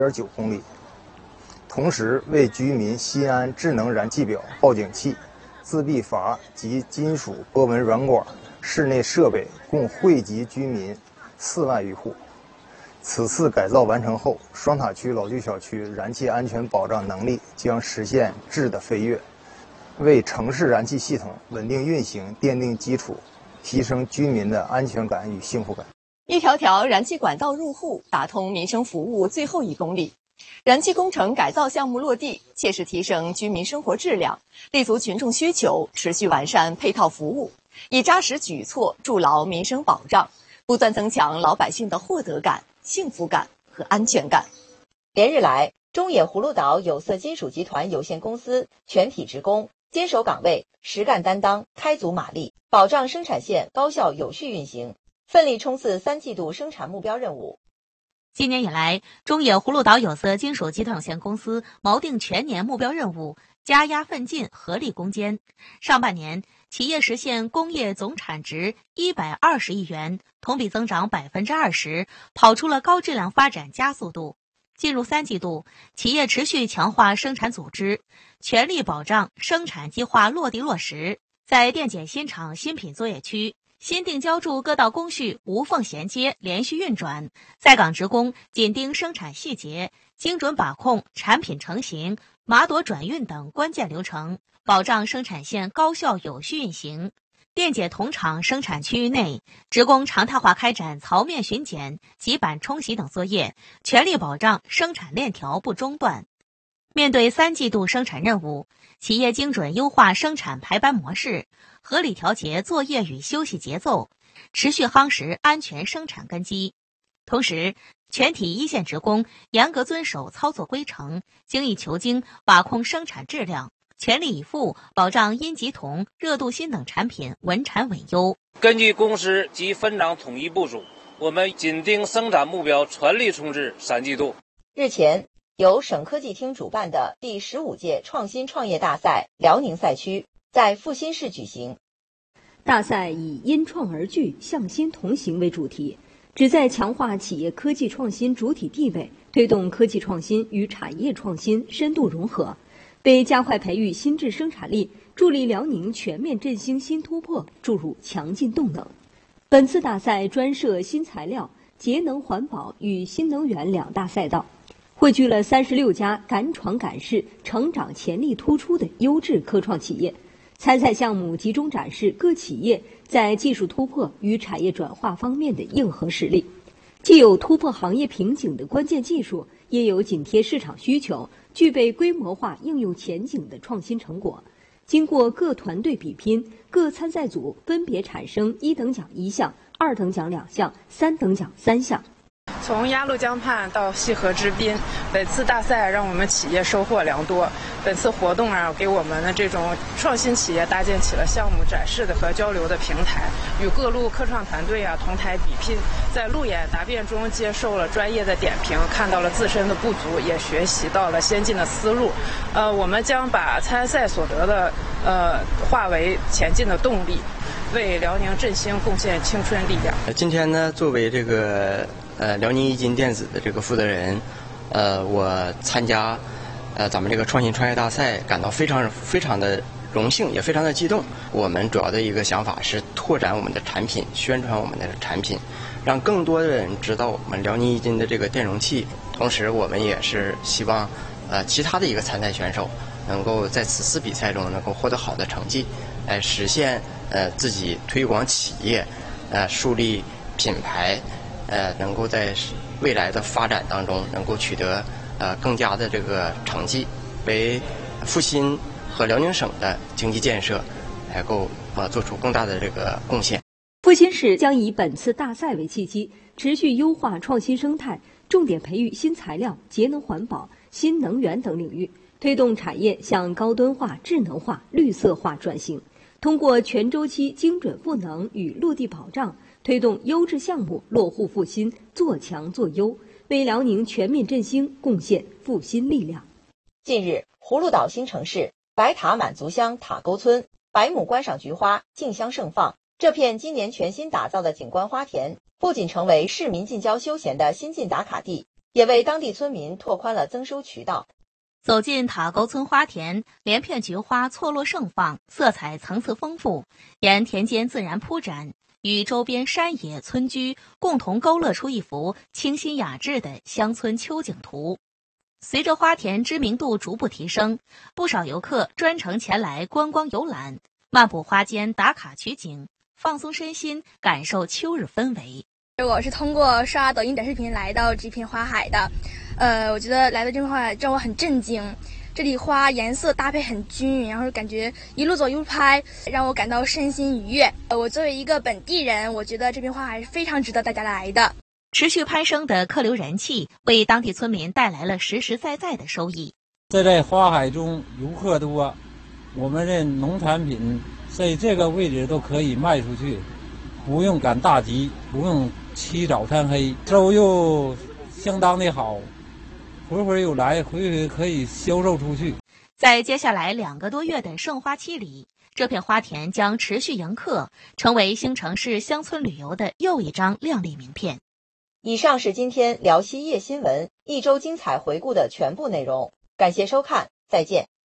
1.9公里。同时为居民新安智能燃气表、报警器、自闭阀及金属波纹软管室内设备共惠及居民4万余户。此次改造完成后，双塔区老旧小区燃气安全保障能力将实现质的飞跃，为城市燃气系统稳定运行奠定基础，提升居民的安全感与幸福感。 一条条燃气管道入户，打通民生服务最后1公里。燃气工程改造项目落地，切实提升居民生活质量，立足群众需求，持续完善配套服务，以扎实举措筑牢民生保障，不断增强老百姓的获得感、幸福感和安全感。 连日来，中冶葫芦岛有色金属集团有限公司全体职工坚守岗位，实干担当，开足马力，保障生产线高效有序运行，奋力冲刺3季度生产目标任务。 今年以来，中冶葫芦岛有色金属集团有限公司锚定全年目标任务，加压奋进，合力攻坚。上半年，企业实现工业总产值120亿元，同比增长20%，跑出了高质量发展加速度。进入3季度，企业持续强化生产组织，全力保障生产计划落地落实。在电解新厂新品作业区，新定浇筑各道工序无缝衔接，连续运转，在岗职工紧盯生产细节，精准把控产品成型、码垛转运等关键流程，保障生产线高效有序运行。电解铜厂生产区域内，职工常态化开展槽面巡检、极板冲洗等作业，全力保障生产链条不中断。面对3季度生产任务，企业精准优化生产排班模式，合理调节作业与休息节奏，持续夯实安全生产根基。同时，全体一线职工严格遵守操作规程，精益求精，把控生产质量，全力以赴保障阴极铜、热镀锌等产品稳产稳优。 根据公司及分厂统一部署，我们紧盯生产目标，全力冲刺3季度。 日前，由省科技厅主办的第15届创新创业大赛辽宁赛区在阜新市举行。 大赛以因创而聚，向新同行为主题，旨在强化企业科技创新主体地位，推动科技创新与产业创新深度融合，为加快培育新质生产力、助力辽宁全面振兴新突破注入强劲动能。本次大赛专设新材料、节能环保与新能源2大赛道，汇聚了36家敢闯敢试、成长潜力突出的优质科创企业。参赛项目集中展示各企业在技术突破与产业转化方面的硬核实力，既有突破行业瓶颈的关键技术，也有紧贴市场需求、具备规模化应用前景的创新成果。经过各团队比拼，各参赛组分别产生1等奖1项、2等奖2项、3等奖3项。 从鸭绿江畔到西河之滨，本次大赛让我们企业收获良多。本次活动给我们的这种创新企业搭建起了项目展示的和交流的平台，与各路科创团队同台比拼，在路演答辩中接受了专业的点评，看到了自身的不足，也学习到了先进的思路。我们将把参赛所得的化为前进的动力，为辽宁振兴贡献青春力量。 今天呢，作为这个辽宁一金电子的这个负责人，我参加咱们这个创新创业大赛，感到非常的荣幸，也非常的激动。我们主要的一个想法是拓展我们的产品，宣传我们的产品，让更多的人知道我们辽宁一金的这个电容器。同时，我们也是希望其他的一个参赛选手能够在此次比赛中能够获得好的成绩，来实现自己推广企业，树立品牌，能够在未来的发展当中能够取得更加的这个成绩，为阜新和辽宁省的经济建设能够做出更大的这个贡献。 阜新市将以本次大赛为契机，持续优化创新生态，重点培育新材料、节能环保、新能源等领域，推动产业向高端化、智能化、绿色化转型。通过全周期精准赋能与落地保障，推动优质项目落户阜新，做强做优，为辽宁全面振兴贡献复兴力量。 近日，葫芦岛新城市白塔满族乡塔沟村百亩观赏菊花竞相盛放，这片今年全新打造的景观花田，不仅成为市民近郊休闲的新晋打卡地， 也为当地村民拓宽了增收渠道。 走进塔沟村花田，连片菊花错落盛放，色彩层次丰富，沿田间自然铺展，与周边山野村居共同勾勒出一幅清新雅致的乡村秋景图。随着花田知名度逐步提升，不少游客专程前来观光游览，漫步花间打卡取景，放松身心，感受秋日氛围。 我是通过刷抖音短视频来到这片花海的，我觉得来到这片花海让我很震惊，这里花颜色搭配很均匀，然后感觉一路走一路拍，让我感到身心愉悦。我作为一个本地人，我觉得这片花海是非常值得大家来的。 持续攀升的客流人气为当地村民带来了实实在在的收益。 在花海中游客多，我们的农产品在这个位置都可以卖出去，不用赶大集，不用起早贪黑，收入相当的好，回回又来，回回可以销售出去。 在接下来2个多月的盛花期里，这片花田将持续迎客，成为兴城市乡村旅游的又一张亮丽名片。 以上是今天辽西夜新闻一周精彩回顾的全部内容，感谢收看，再见。